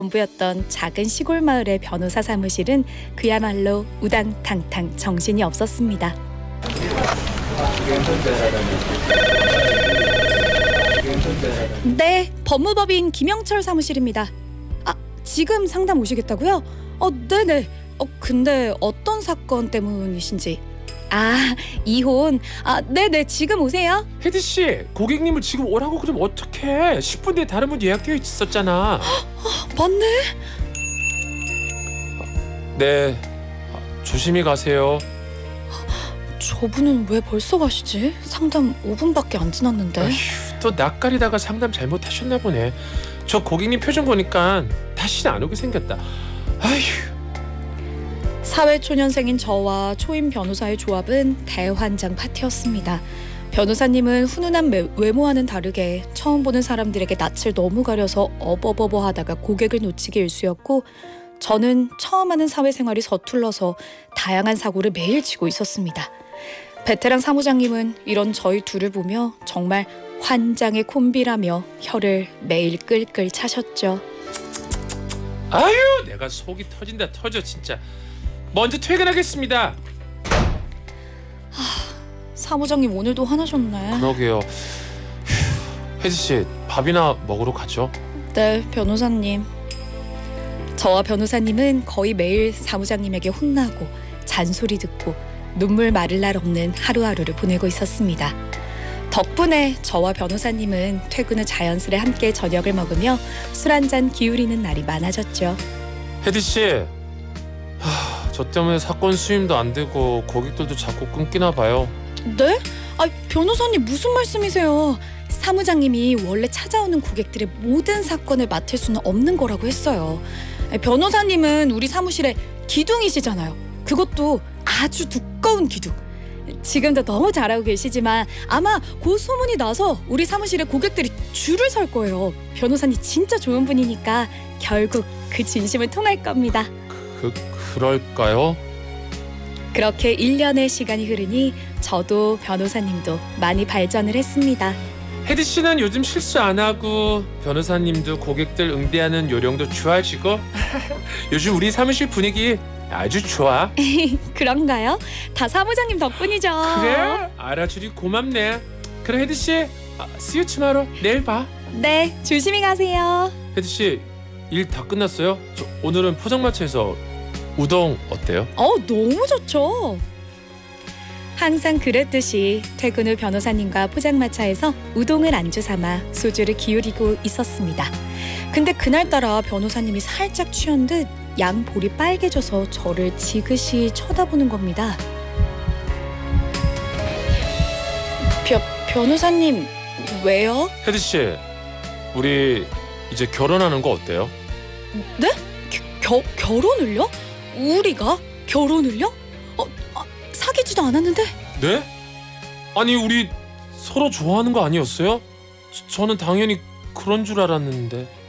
전부였던 작은 시골 마을의 변호사 사무실은 그야말로 우당탕탕 정신이 없었습니다. 네, 법무법인 김영철 사무실입니다. 아, 지금 상담 오시겠다고요? 네네. 근데 어떤 사건 때문이신지. 아, 이혼. 네네, 지금 오세요. 혜디씨, 고객님을 지금 오라고 그러면 어떡해. 10분 뒤에 다른 분 예약되어 있었잖아. 맞네. 네, 조심히 가세요. 저분은 왜 벌써 가시지? 상담 5분밖에 안 지났는데. 아휴, 또 낯가리다가 상담 잘못하셨나 보네. 저 고객님 표정 보니까 다시 안 오게 생겼다. 아휴. 사회초년생인 저와 초임 변호사의 조합은 대환장 파티였습니다. 변호사님은 훈훈한 외모와는 다르게 처음 보는 사람들에게 낯을 너무 가려서 어버버버하다가 고객을 놓치기 일쑤였고, 저는 처음 하는 사회생활이 서툴러서 다양한 사고를 매일 지고 있었습니다. 베테랑 사무장님은 이런 저희 둘을 보며 정말 환장의 콤비라며 혀를 매일 끌끌 차셨죠. 아유, 내가 속이 터진다 터져 진짜. 먼저 퇴근하겠습니다. 사무장님 오늘도 화나셨네. 그러게요. 혜지씨, 밥이나 먹으러 가죠. 네, 변호사님. 저와 변호사님은 거의 매일 사무장님에게 혼나고 잔소리 듣고 눈물 마를 날 없는 하루하루를 보내고 있었습니다. 덕분에 저와 변호사님은 퇴근 후 자연스레 함께 저녁을 먹으며 술 한잔 기울이는 날이 많아졌죠. 혜디씨, 저 때문에 사건 수임도 안 되고 고객들도 자꾸 끊기나 봐요. 네? 변호사님 무슨 말씀이세요? 사무장님이 원래 찾아오는 고객들의 모든 사건을 맡을 수는 없는 거라고 했어요. 변호사님은 우리 사무실의 기둥이시잖아요. 그것도 아주 두꺼운 기둥. 지금도 너무 잘하고 계시지만 아마 곧 소문이 나서 우리 사무실에 고객들이 줄을 설 거예요. 변호사님 진짜 좋은 분이니까 결국 그 진심은 통할 겁니다. 그럴까요? 그렇게 1년의 시간이 흐르니 저도 변호사님도 많이 발전을 했습니다. 혜디씨는 요즘 실수 안 하고 변호사님도 고객들 응대하는 요령도 좋아지고 요즘 우리 사무실 분위기 아주 좋아. 그런가요? 다 사무장님 덕분이죠. 그래? 알아주니 고맙네. 그래 혜디씨, see you tomorrow. 내일 봐. 네, 조심히 가세요. 혜디씨, 일 다 끝났어요? 오늘은 포장마차에서 우동 어때요? 너무 좋죠. 항상 그랬듯이 퇴근 후 변호사님과 포장마차에서 우동을 안주 삼아 소주를 기울이고 있었습니다. 근데 그날따라 변호사님이 살짝 취한 듯 양볼이 빨개져서 저를 지그시 쳐다보는 겁니다. 변호사님, 왜요? 혜디씨, 우리 이제 결혼하는 거 어때요? 네? 결혼을요? 우리가 결혼을요? 사귀지도 않았는데. 네? 아니 우리 서로 좋아하는 거 아니었어요? 저는 당연히 그런 줄 알았는데.